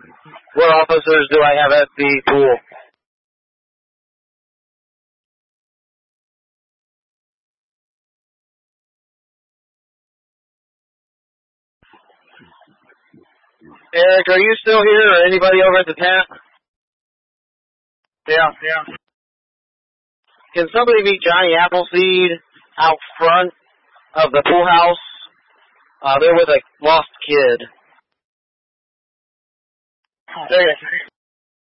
What officers do I have at the pool? Eric, are you still here, or anybody over at the tent? Yeah. Can somebody meet Johnny Appleseed out front of the pool house? They're with a lost kid. Okay.